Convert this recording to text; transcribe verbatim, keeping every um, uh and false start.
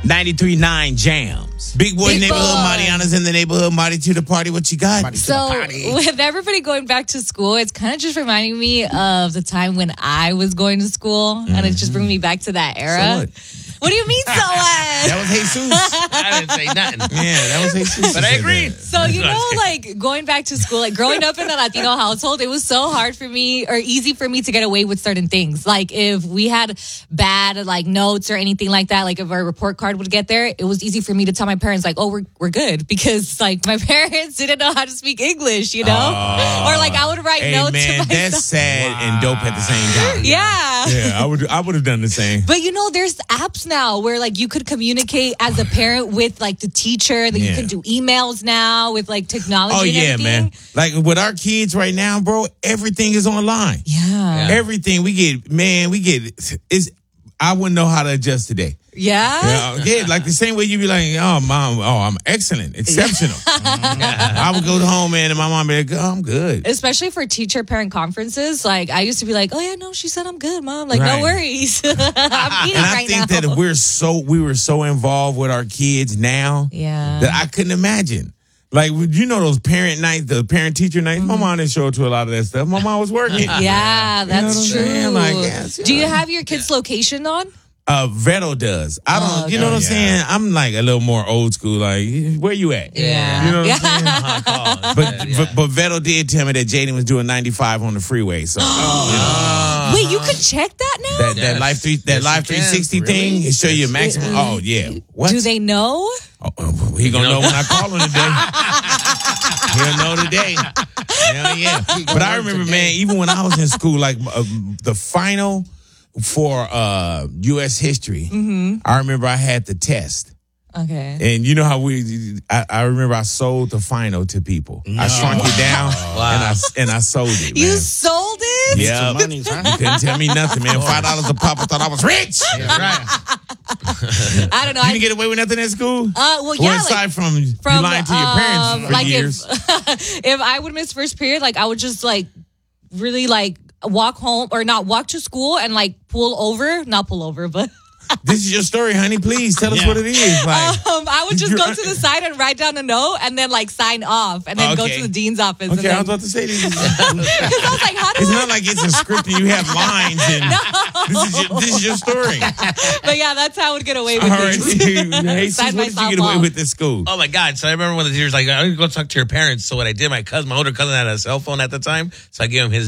ninety-three point nine Jams. Big Boy Big neighborhood. Boy. Mariana's in the neighborhood. Marty to the party. What you got? So with everybody going back to school, it's kind of just reminding me of the time when I was going to school, mm-hmm. and it's just bringing me back to that era. So what? What do you mean, so what? That was Jesus. I didn't say nothing. Yeah, that was Jesus. But I agree. So, you know, like going back to school, like growing up in a Latino household, it was so hard for me or easy for me to get away with certain things. Like if we had bad like notes or anything like that, like if our report card would get there, it was easy for me to tell my parents like, oh, we're we're good, because like my parents didn't know how to speak English, you know? Uh, or like I would write hey, notes man, to myself. that's sad wow. and dope at the same time. Yeah. Yeah, I would I would have done the same. But you know, there's apps now where like you could communicate as a parent with like the teacher, that yeah. you can do emails now with like technology. Oh and yeah, everything. man. Like with our kids right now, bro, everything is online. Yeah. yeah. Everything we get, man, we get is I wouldn't know how to adjust today. Yeah? Yeah, yeah, like the same way you be like, oh, mom, oh, I'm excellent, exceptional. I would go home, man, and my mom be like, oh, I'm good. Especially for teacher-parent conferences. Like, I used to be like, oh, yeah, no, she said I'm good, Mom. Like, right. no worries. I'm eating and I right think now. that we're so, we were so involved with our kids now yeah. that I couldn't imagine. Like, you know those parent nights, the parent-teacher nights? Mm-hmm. My mom didn't show up to a lot of that stuff. My mom was working. Yeah, that's you know true. Like, yes, Do you have your kid's location on? Uh, Veto does. I don't, oh, okay. you know what I'm yeah. saying? I'm like a little more old school. Like, where you at? Yeah. You know what yeah. I'm saying? but, yeah. but but Veto did tell me that Jaden was doing ninety-five on the freeway. So, oh. you know, wait, you could check that now? that, that Yes. life three that Yes, life you three can. sixty Really? thing, it show you a maximum. Oh yeah. What? Do they know? Oh, oh, he gonna know when I call him today. He'll know today. Hell yeah. But I remember, man, even when I was in school, like uh, the final for uh, U S history, mm-hmm. I remember I had the test. Okay. And you know how we, I, I remember I sold the final to people. No. I shrunk it down wow. and I and I sold it, man. You sold it? Yeah. Money, huh? You couldn't tell me nothing, man. Five dollars a pop, I thought I was rich. Yeah, right. I don't know. You I, didn't get away with nothing at school? Uh, well, Well, yeah. aside like, from, from you lying to your parents um, for like years. If, if I would miss first period, like I would just like really like walk home or not walk to school and like pull over, not pull over, but This is your story, honey. Please tell us Yeah. what it is. Like, um, I would just you're- go to the side and write down a note and then like sign off and then go Okay. to the dean's office. okay, and I was then, about to say this. Is, because I was like, how do it's I? not like it's a script and you have lines and this is your, this is your story. But yeah, that's how I would get away with All right. things. Hey, sis, Sign what did you myself get away off. with at school? Oh my God! So I remember one of the teachers like, "I'm gonna go talk to your parents." So what I did, my cousin, my older cousin, had a cell phone at the time, so I gave him his